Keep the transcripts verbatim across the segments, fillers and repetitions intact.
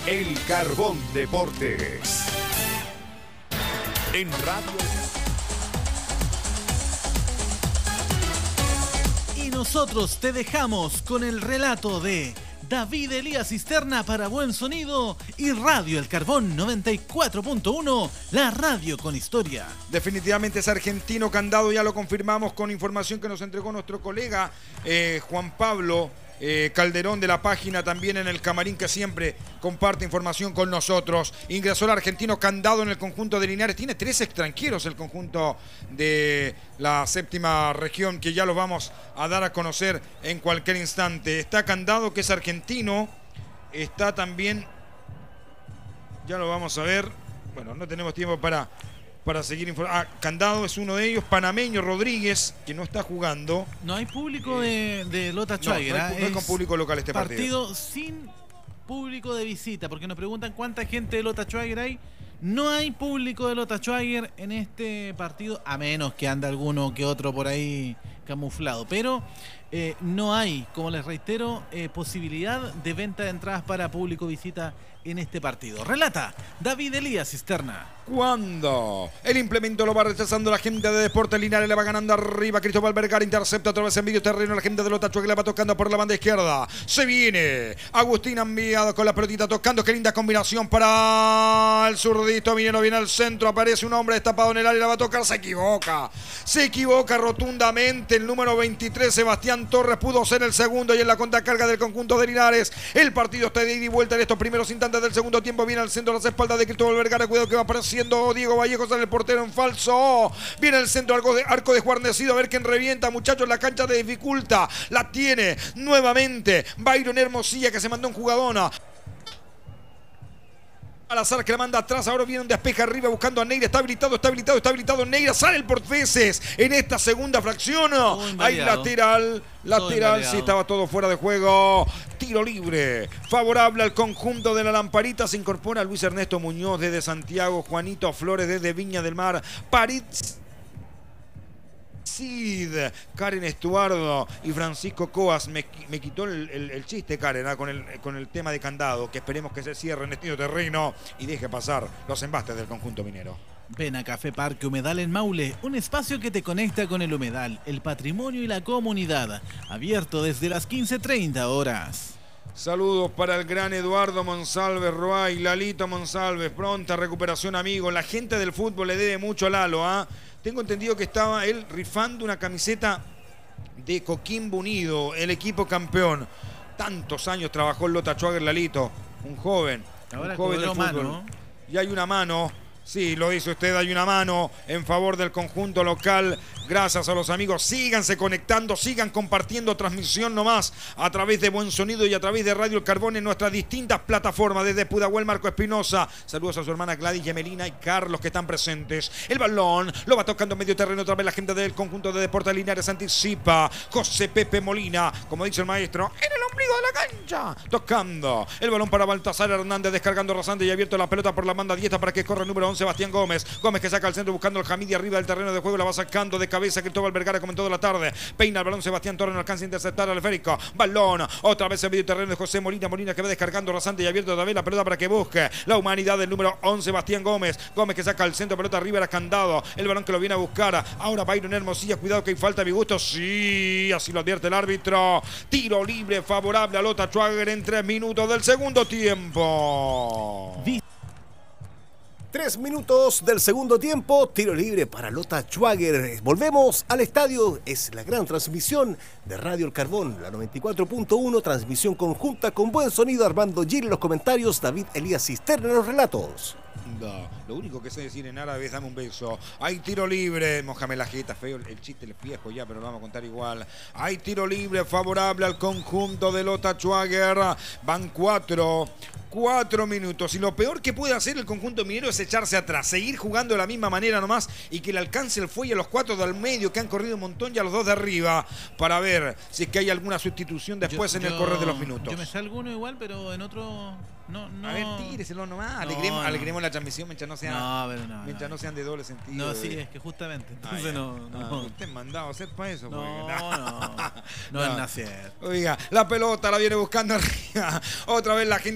El Carbón Deportes. En Radio. Y nosotros te dejamos con el relato de David Elías Cisterna para Buen Sonido y Radio El Carbón noventa y cuatro punto uno, la radio con historia. Definitivamente es argentino Candado, ya lo confirmamos con información que nos entregó nuestro colega eh, Juan Pablo eh, Calderón de la página, también en el camarín, que siempre comparte información con nosotros. Ingresó el argentino Candado en el conjunto de Linares. Tiene tres extranjeros el conjunto de la séptima región, que ya los vamos a dar a conocer en cualquier instante. Está Candado, que es argentino. Está también, ya lo vamos a ver. Bueno, no tenemos tiempo para, para seguir informando. Ah, Candado es uno de ellos. Panameño Rodríguez, que no está jugando. No hay público eh, de, de Lota Schwager. No, no, hay, no hay con público local este partido. Partido sin público de visita, porque nos preguntan cuánta gente de Lota Schwager hay. No hay público de Lota Schwager en este partido, a menos que ande alguno que otro por ahí camuflado. Pero eh, no hay, como les reitero, eh, posibilidad de venta de entradas para público visita en este partido. Relata David Elías Cisterna. ¿Cuándo? El implemento lo va rechazando la gente de Deportes Linares, le va ganando arriba Cristóbal Vergara, intercepta otra vez en medio terreno, la gente de Lota Schwager le va tocando por la banda izquierda. Se viene Agustín Enviado con la pelotita tocando, qué linda combinación para el zurdito Minero, viene al centro, aparece un hombre destapado en el área, la va a tocar, se equivoca, se equivoca rotundamente el número veintitrés, Sebastián Torres, pudo ser el segundo y en la contracarga del conjunto de Linares. El partido está de ida y vuelta en estos primeros instantes del segundo tiempo, viene al centro, a las espaldas de Cristóbal Vergara, cuidado que va apareciendo Diego Vallejo, sale el portero en falso, viene el centro, arco de, arco de Juarnecido, a ver quién revienta, muchachos, la cancha de dificulta, la tiene nuevamente Byron Hermosilla, que se mandó un jugadona. Al azar, que la manda atrás, ahora viene un despeje arriba buscando a Neira, está habilitado, está habilitado, está habilitado Neira, sale el porteses en esta segunda fracción. Hay lateral, lateral, sí, estaba todo fuera de juego. Tiro libre, favorable al conjunto de la Lamparita, se incorpora Luis Ernesto Muñoz desde Santiago, Juanito Flores desde Viña del Mar, París Cid, Karen Estuardo y Francisco Coas. Me, me quitó el, el, el chiste, Karen, ¿eh? con, el, con el tema de Candado, que esperemos que se cierre en este terreno y deje pasar los embastes del conjunto minero. Ven a Café Parque Humedal en Maule, un espacio que te conecta con el humedal, el patrimonio y la comunidad. Abierto desde las quince treinta horas. Saludos para el gran Eduardo Monsalves Roay, Lalito Monsalves, pronta recuperación, amigo. La gente del fútbol le debe mucho a Lalo, ¿ah? ¿eh? Tengo entendido que estaba él rifando una camiseta de Coquimbo Unido, el equipo campeón. Tantos años trabajó en Lota Schwager, Lalito, un joven, ahora un joven del fútbol. Mano. Y hay una mano, sí, lo dice usted, hay una mano en favor del conjunto local. Gracias a los amigos, síganse conectando, sigan compartiendo transmisión nomás a través de Buen Sonido y a través de Radio El Carbón en nuestras distintas plataformas, desde Pudahuel, Marco Espinosa. Saludos a su hermana Gladys, Yemelina y Carlos, que están presentes. El balón lo va tocando en medio terreno otra vez la gente del conjunto de Deportes Linares, anticipa José Pepe Molina, como dice el maestro, en el ombligo de la cancha, tocando el balón para Baltasar Hernández, descargando rasante y abierto la pelota por la banda diestra para que corra el número once, Sebastián Gómez. Gómez que saca al centro buscando el Hamidi arriba del terreno de juego, la va sacando de cabeza Cristóbal Vergara como en toda la tarde. Peina el balón Sebastián Torres, no alcanza a interceptar al esférico. Balón, otra vez en medio terreno de José Molina. Molina que va descargando rasante y abierto otra vez la pelota para que busque la humanidad del número once, Sebastián Gómez. Gómez que saca al centro, pelota arriba, era Candado. El balón que lo viene a buscar. Ahora Byron Hermosilla, cuidado que hay falta a mi gusto. Sí, así lo advierte el árbitro. Tiro libre favorable a Lota Schwager en tres minutos del segundo tiempo. Tres minutos del segundo tiempo, tiro libre para Lota Schwager. Volvemos al estadio, es la gran transmisión de Radio El Carbón, la noventa y cuatro punto uno, transmisión conjunta con Buen Sonido, Armando Gil en los comentarios, David Elías Cisterna en los relatos. No, lo único que sé decir en árabe es dame un beso. Hay tiro libre, mojame la jeta, feo el chiste el viejo ya, pero lo vamos a contar igual. Hay tiro libre favorable al conjunto de Lota Schwager. Van cuatro, cuatro minutos. Y lo peor que puede hacer el conjunto minero es echarse atrás, seguir jugando de la misma manera nomás y que le alcance el fuelle a los cuatro del medio que han corrido un montón y a los dos de arriba para ver si es que hay alguna sustitución después yo, en yo, el correr de los minutos. Yo me salgo uno igual, pero en otro... No, no. A ver, tíreselo nomás. No, alegremos, no. alegremos la transmisión mientras no sean, no, pero no, mientras no, no sean de doble sentido. No, de... sí, es que justamente. Entonces ah, no, no. Ah, usted mandado a hacer para eso. No, porque... no, no, no es nacer. Oiga, la pelota la viene buscando arriba. Otra vez la gente de Lota Schwager.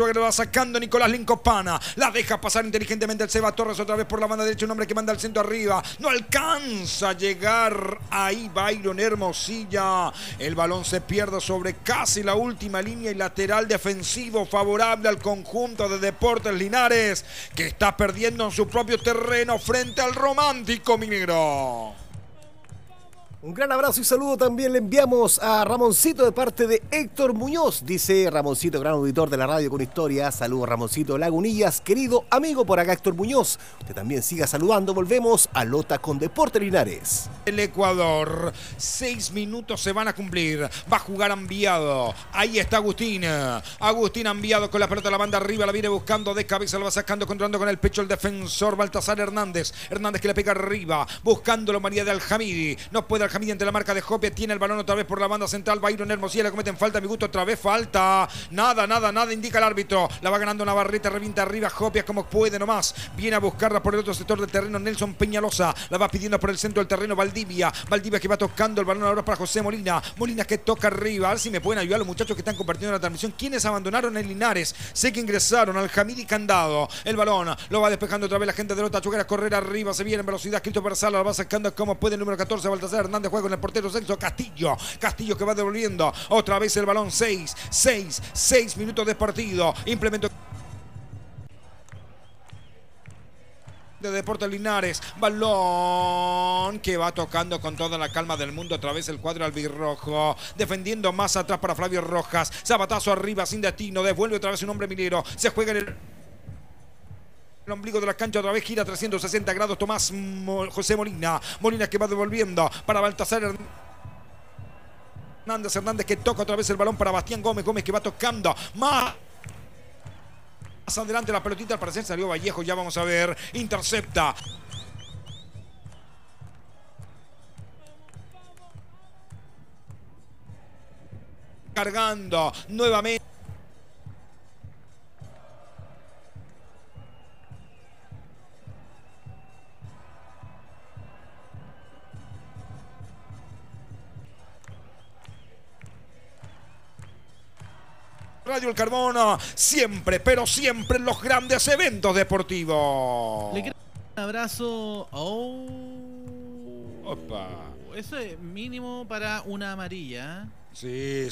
Schwager, lo va sacando Nicolás Lincopana. La deja pasar inteligentemente el Seba Torres otra vez por la banda derecha. Un hombre que manda al centro arriba. No alcanza a llegar ahí Byron Hermosilla. El balón se pierde sobre casi la última línea y lateral defensivo favorable al conjunto de Deportes Linares, que está perdiendo en su propio terreno frente al Romántico Minero. Un gran abrazo y saludo también le enviamos a Ramoncito de parte de Héctor Muñoz. Dice Ramoncito, gran auditor de la radio con historia. Saludos Ramoncito Lagunillas, querido amigo por acá Héctor Muñoz. Usted también siga saludando. Volvemos a Lota con Deportes Linares. El Ecuador, seis minutos se van a cumplir. Va a jugar Ambiado. Ahí está Agustín. Agustín Ambiado con la pelota a la banda arriba. La viene buscando de cabeza. Lo va sacando, controlando con el pecho el defensor Baltasar Hernández. Hernández que le pega arriba. Buscándolo María de Alhamidi. No puede Alhamidi ante la marca de Jopia. Tiene el balón otra vez por la banda central. Byron Hermosilla le cometen falta. Mi gusto otra vez falta. Nada, nada, nada indica el árbitro. La va ganando Navarrete. Revienta arriba Jopia como puede nomás. Viene a buscarla por el otro sector del terreno Nelson Peñalosa. La va pidiendo por el centro del terreno Valdivia. Valdivia que va tocando el balón ahora para José Molina. Molina que toca arriba. A ver si me pueden ayudar los muchachos que están compartiendo la transmisión. ¿Quiénes abandonaron el Linares? Sé que ingresaron al Hamidi Candado. El balón lo va despejando otra vez la gente de Lota Chuguera. Correr arriba. Se viene en velocidad. Cristo Bersala. La va sacando como puede el número catorce. Baltasar Hernández juega con el portero Celso Castillo. Castillo que va devolviendo. Otra vez el balón. seis, seis, seis minutos de partido. Implemento de Deportes Linares, balón que va tocando con toda la calma del mundo otra vez el cuadro albirrojo, defendiendo más atrás para Flavio Rojas, sabatazo arriba sin destino, devuelve otra vez un hombre minero, se juega en el el ombligo de la cancha, otra vez gira trescientos sesenta grados Tomás Mo, José Molina, Molina que va devolviendo para Baltasar Hernández, Hernández que toca otra vez el balón para Bastián Gómez, Gómez que va tocando más Más adelante la pelotita, al parecer salió Vallejo, ya vamos a ver. Intercepta. Cargando nuevamente. Radio El Carbono, siempre, pero siempre en los grandes eventos deportivos. Le quiero un abrazo. Oh. Opa. Eso es mínimo para una amarilla. Sí.